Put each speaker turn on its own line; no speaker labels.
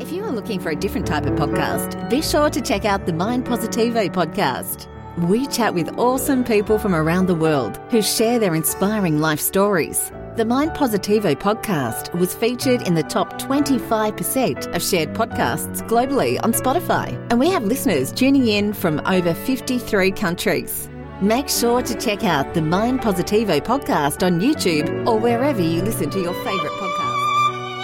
If you are looking for a different type of podcast, be sure to check out the Mind Positivo podcast. We chat with awesome people from around the world who share their inspiring life stories. The Mind Positivo podcast was featured in the top 25% of shared podcasts globally on Spotify, and we have listeners tuning in from over 53 countries. Make sure to check out the Mind Positivo podcast on YouTube or wherever you listen to your favourite podcast.